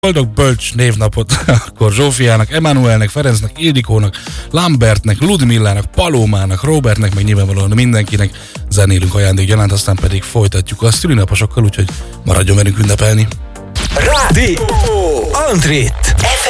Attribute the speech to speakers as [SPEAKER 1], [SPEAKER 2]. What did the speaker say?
[SPEAKER 1] Boldog bölcs névnapot akkor Zsófiának, Emanuelnek, Ferencnek, Ildikónak, Lambertnek, Ludmillának, Palómának, Robertnek, meg nyilvánvalóan mindenkinek zenélünk ajándékgyanánt, aztán pedig folytatjuk a szülinaposokkal, úgyhogy maradjon velünk ünnepelni.
[SPEAKER 2] Rádió Antrit.